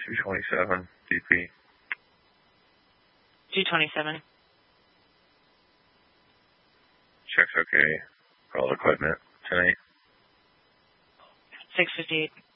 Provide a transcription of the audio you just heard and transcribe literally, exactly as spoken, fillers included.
two twenty-seven, D P. two twenty-seven. Check's okay for all the equipment tonight. six fifty-eight.